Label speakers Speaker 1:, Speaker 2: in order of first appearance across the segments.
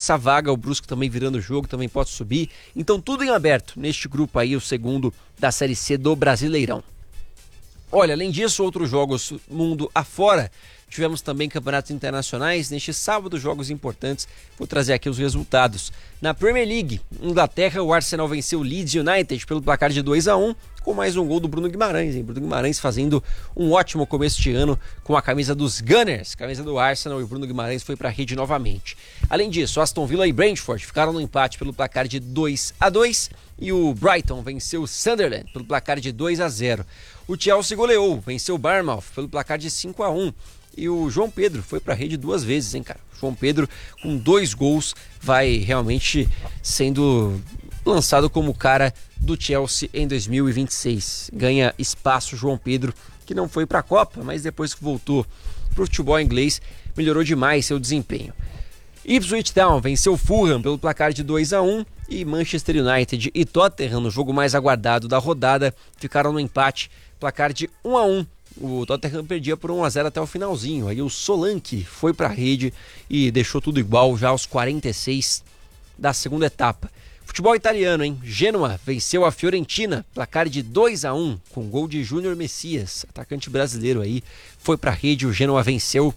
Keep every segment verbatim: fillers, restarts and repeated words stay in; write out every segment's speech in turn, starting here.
Speaker 1: essa vaga, o Brusque também virando o jogo, também pode subir. Então tudo em aberto neste grupo aí, o segundo da Série C do Brasileirão. Olha, além disso, outros jogos mundo afora, tivemos também campeonatos internacionais. Neste sábado, jogos importantes, vou trazer aqui os resultados. Na Premier League, Inglaterra, o Arsenal venceu o Leeds United pelo placar de dois a um, com mais um gol do Bruno Guimarães, hein? Bruno Guimarães fazendo um ótimo começo de ano com a camisa dos Gunners, camisa do Arsenal, e o Bruno Guimarães foi para a rede novamente. Além disso, Aston Villa e Brentford ficaram no empate pelo placar de dois a dois e o Brighton venceu o Sunderland pelo placar de dois a zero. O Chelsea goleou, venceu o Bournemouth pelo placar de cinco a um. E o João Pedro foi para a rede duas vezes, hein, cara? O João Pedro, com dois gols, vai realmente sendo lançado como cara do Chelsea em dois mil e vinte e seis. Ganha espaço João Pedro, que não foi para a Copa, mas depois que voltou para o futebol inglês, melhorou demais seu desempenho. Ipswich Town venceu o Fulham pelo placar de dois a um e Manchester United e Tottenham, no jogo mais aguardado da rodada, ficaram no empate, placar de um a um. O Tottenham perdia por um a zero até o finalzinho. Aí o Solanke foi para a rede e deixou tudo igual já aos quarenta e seis da segunda etapa. Futebol italiano, hein? Genoa venceu a Fiorentina, placar de dois a um, com gol de Júnior Messias, atacante brasileiro aí. Foi para a rede, o Genoa venceu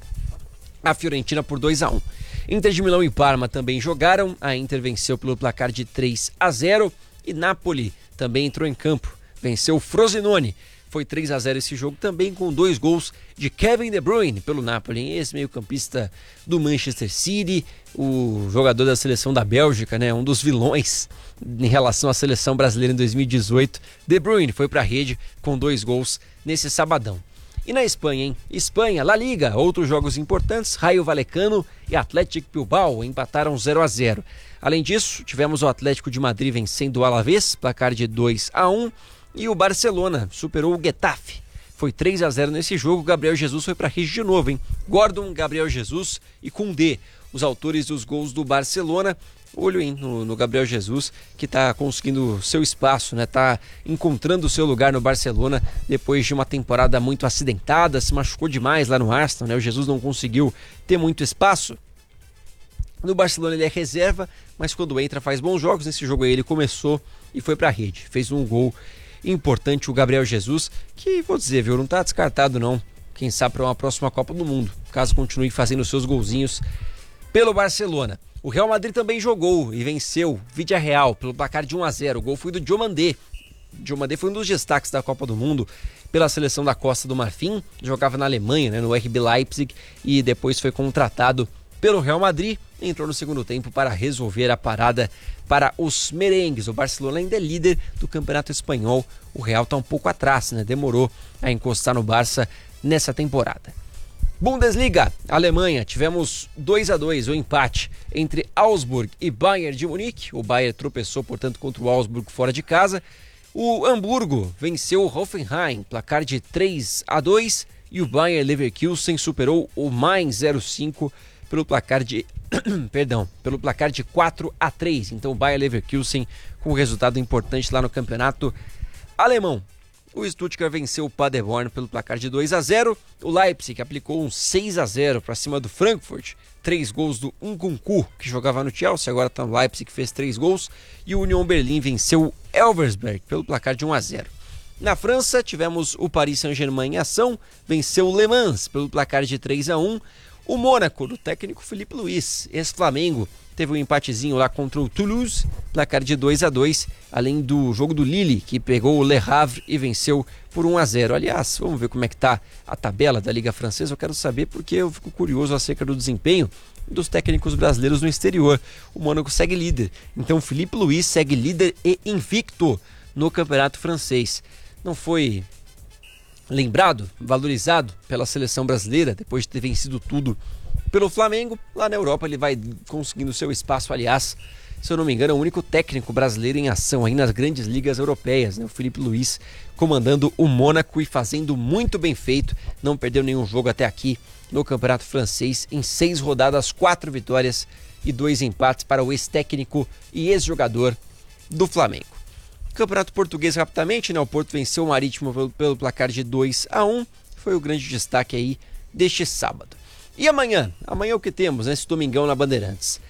Speaker 1: a Fiorentina por dois a um. Inter de Milão e Parma também jogaram. A Inter venceu pelo placar de três a zero e Napoli também entrou em campo. Venceu o Frosinone. Foi três a zero esse jogo também, com dois gols de Kevin De Bruyne pelo Napoli, esse meio-campista do Manchester City, o jogador da seleção da Bélgica, né, um dos vilões em relação à seleção brasileira em dois mil e dezoito. De Bruyne foi para a rede com dois gols nesse sabadão. E na Espanha, hein? Espanha, La Liga, outros jogos importantes, Rayo Vallecano e Athletic Bilbao empataram zero a zero. Além disso, tivemos o Atlético de Madrid vencendo o Alavés, placar de dois a um. E o Barcelona superou o Getafe. Foi três a zero nesse jogo. Gabriel Jesus foi para a rede de novo, hein? Gordon, Gabriel Jesus e Koundé, os autores dos gols do Barcelona. Olho, hein, no, no Gabriel Jesus, que está conseguindo seu espaço, né? Tá encontrando o seu lugar no Barcelona depois de uma temporada muito acidentada, se machucou demais lá no Arsenal, né? O Jesus não conseguiu ter muito espaço. No Barcelona ele é reserva, mas quando entra faz bons jogos. Nesse jogo aí ele começou e foi para a rede. Fez um gol importante, o Gabriel Jesus, que vou dizer, viu, não tá descartado não, quem sabe para uma próxima Copa do Mundo, caso continue fazendo seus golzinhos pelo Barcelona. O Real Madrid também jogou e venceu Villarreal pelo placar de um a zero, o gol foi do Diomandé. Diomandé foi um dos destaques da Copa do Mundo pela seleção da Costa do Marfim, jogava na Alemanha, né, no R B Leipzig, e depois foi contratado pelo Real Madrid, entrou no segundo tempo para resolver a parada para os merengues. O Barcelona ainda é líder do Campeonato Espanhol, o Real está um pouco atrás, né? Demorou a encostar no Barça nessa temporada. Bundesliga, Alemanha, tivemos dois a dois, o empate entre Augsburg e Bayern de Munique. O Bayern tropeçou, portanto, contra o Augsburg fora de casa. O Hamburgo venceu o Hoffenheim, placar de três a dois, e o Bayer Leverkusen superou o Mainz zero cinco pelo placar de perdão, pelo placar de quatro a três. Então o Bayer Leverkusen com um resultado importante lá no campeonato alemão. O Stuttgart venceu o Paderborn pelo placar de dois a zero. O Leipzig aplicou um seis a zero para cima do Frankfurt. Três gols do Nkunku, que jogava no Chelsea, agora está no Leipzig, que fez três gols. E o Union Berlin venceu o Elversberg pelo placar de um a zero. Na França, tivemos o Paris Saint-Germain em ação, venceu o Le Mans pelo placar de três a um. O Mônaco, do técnico Felipe Luiz, ex-Flamengo, teve um empatezinho lá contra o Toulouse, placar de dois a dois, além do jogo do Lille, que pegou o Le Havre e venceu por um a zero. Aliás, vamos ver como é que tá a tabela da Liga Francesa. Eu quero saber porque eu fico curioso acerca do desempenho dos técnicos brasileiros no exterior. O Mônaco segue líder, então Felipe Luiz segue líder e invicto no campeonato francês. Não foi lembrado, valorizado pela seleção brasileira depois de ter vencido tudo pelo Flamengo. Lá na Europa ele vai conseguindo seu espaço. Aliás, se eu não me engano, é o único técnico brasileiro em ação aí nas grandes ligas europeias, né? O Felipe Luiz comandando o Mônaco e fazendo muito bem feito, não perdeu nenhum jogo até aqui no campeonato francês, em seis rodadas, quatro vitórias e dois empates para o ex-técnico e ex-jogador do Flamengo. Campeonato português rapidamente, né? O Porto venceu o Marítimo pelo, pelo placar de dois a um, foi o grande destaque aí deste sábado. E amanhã? Amanhã o que temos, né? Esse domingão na Bandeirantes.